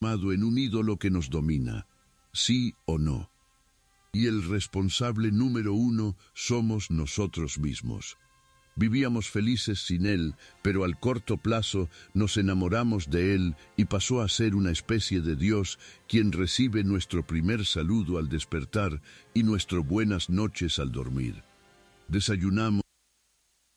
en un ídolo que nos domina, sí o no. Y el responsable número uno somos nosotros mismos. Vivíamos felices sin él, pero al corto plazo nos enamoramos de él y pasó a ser una especie de Dios quien recibe nuestro primer saludo al despertar y nuestro buenas noches al dormir. Desayunamos